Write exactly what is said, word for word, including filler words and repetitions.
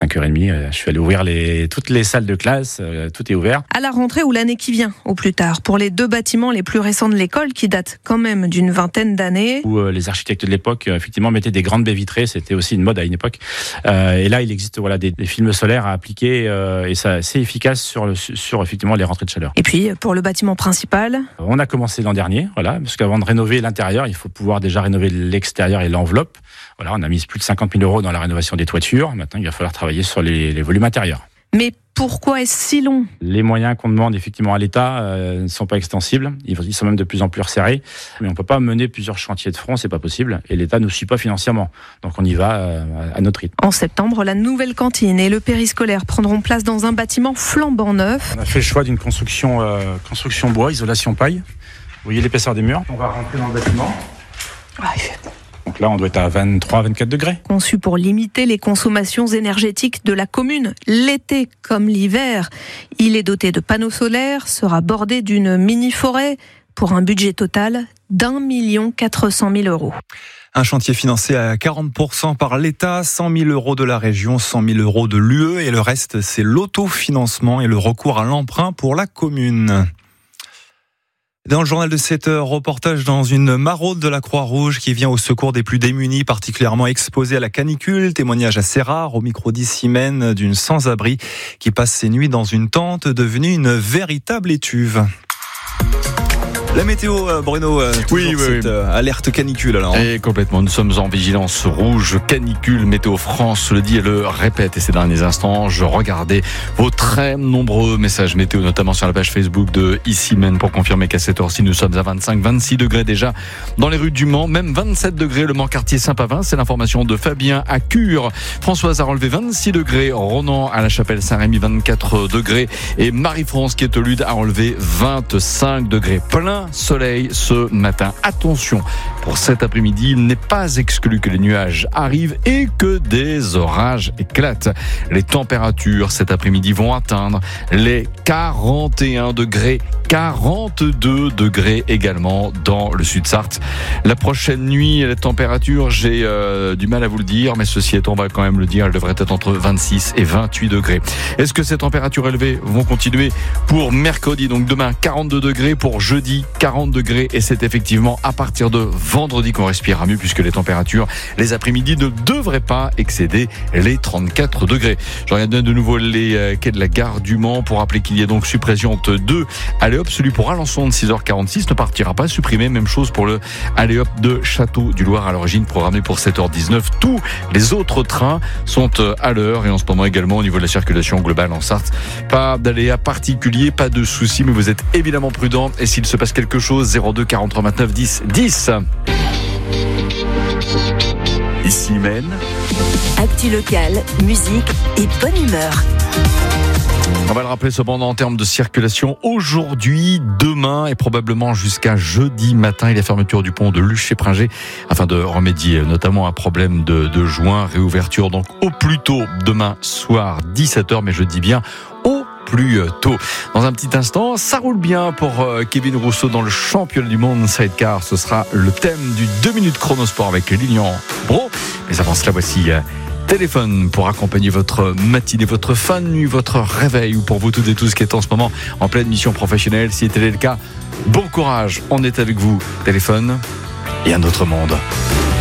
cinq heures trente, je suis allé ouvrir les, toutes les salles de classe, tout est ouvert. À la rentrée ou l'année qui vient, au plus tard, pour les deux bâtiments les plus récents de l'école, qui datent quand même d'une vingtaine d'années. Où les architectes de l'époque, effectivement, mettaient des grandes baies vitrées, c'était aussi une mode à une époque. Euh, et là, il existe voilà, des, des films solaires à appliquer, euh, et ça, c'est efficace sur, le, sur effectivement les rentrées de chaleur. Et puis, pour le bâtiment principal, on a commencé l'an dernier, voilà, parce qu'avant de rénover l'intérieur, il faut pouvoir déjà rénover l'extérieur et l'enveloppe. Voilà, on a mis plus de cinquante mille euros dans la rénovation des toitures. Maintenant, il va falloir travailler sur les, les volumes intérieurs. Mais pourquoi est-ce si long ? Les moyens qu'on demande effectivement à l'État euh, ne sont pas extensibles. Ils sont même de plus en plus resserrés. Mais on ne peut pas mener plusieurs chantiers de front, c'est pas possible. Et l'État ne nous suit pas financièrement. Donc on y va euh, à notre rythme. En septembre, la nouvelle cantine et le périscolaire prendront place dans un bâtiment flambant neuf. On a fait le choix d'une construction, euh, construction bois, isolation paille. Vous voyez l'épaisseur des murs. On va rentrer dans le bâtiment. Ah, il fait... Donc là, on doit être à vingt-trois à vingt-quatre degrés. Conçu pour limiter les consommations énergétiques de la commune, l'été comme l'hiver. Il est doté de panneaux solaires, sera bordé d'une mini-forêt pour un budget total d'un million quatre cent mille euros. Un chantier financé à quarante pour cent par l'État, cent mille euros de la région, cent mille euros de l'U E et le reste, c'est l'autofinancement et le recours à l'emprunt pour la commune. Dans le journal de sept heures, reportage dans une maraude de la Croix-Rouge qui vient au secours des plus démunis, particulièrement exposés à la canicule. Témoignage assez rare au micro d'Issimène d'une sans-abri qui passe ses nuits dans une tente devenue une véritable étuve. La météo, Bruno, oui, oui, cette oui. alerte canicule alors. Et complètement, nous sommes en vigilance rouge, canicule, Météo France le dit et le répète. Et ces derniers instants, je regardais vos très nombreux messages météo, notamment sur la page Facebook de Issimène pour confirmer qu'à cette heure-ci, nous sommes à vingt-cinq, vingt-six degrés déjà dans les rues du Mans, même vingt-sept degrés le Mans quartier Saint-Pavin. C'est l'information de Fabien à Cure. Françoise a relevé vingt-six degrés, Ronan à la Chapelle Saint-Rémy vingt-quatre degrés et Marie-France qui est au Lude a relevé vingt-cinq degrés. Plein soleil ce matin. Attention, pour cet après-midi, il n'est pas exclu que les nuages arrivent et que des orages éclatent. Les températures cet après-midi vont atteindre les quarante et un degrés, quarante-deux degrés également dans le Sud-Sarthe. La prochaine nuit, les températures, j'ai euh, du mal à vous le dire, mais ceci étant, on va quand même le dire, elles devraient être entre vingt-six et vingt-huit degrés. Est-ce que ces températures élevées vont continuer pour mercredi, donc demain quarante-deux degrés, pour jeudi quarante degrés, et c'est effectivement à partir de vendredi qu'on respirera mieux puisque les températures les après-midi ne devraient pas excéder les trente-quatre degrés. Je regarde de nouveau les euh, quais de la gare du Mans pour rappeler qu'il y a donc Supréziante deux Allez-hop, celui pour Alençon de six heures quarante-six ne partira pas, supprimé, même chose pour le Allez-hop de Château du Loir à l'origine programmé pour sept heures dix-neuf. Tous les autres trains sont à l'heure et en ce moment également au niveau de la circulation globale en Sarthe. Pas d'aléa particulier, pas de soucis, mais vous êtes évidemment prudents et s'il se passe quelque chose, zéro deux quarante-trois vingt-neuf dix dix. Issimène. Actu local, musique et bonne humeur. On va le rappeler cependant en termes de circulation. Aujourd'hui, demain et probablement jusqu'à jeudi matin, il y a fermeture du pont de Luché-Pringé afin de remédier notamment à un problème de, de joint. Réouverture donc au plus tôt demain soir dix-sept heures, mais je dis bien au plus tôt. Dans un petit instant, ça roule bien pour Kevin Rousseau dans le championnat du monde sidecar. Ce sera le thème du deux minutes chronosport avec Lilian Bro. Mais avant cela, voici téléphone pour accompagner votre matinée, votre fin de nuit, votre réveil, ou pour vous toutes et tous qui êtes en ce moment en pleine mission professionnelle. Si tel est le cas, bon courage, on est avec vous. Téléphone et un autre monde.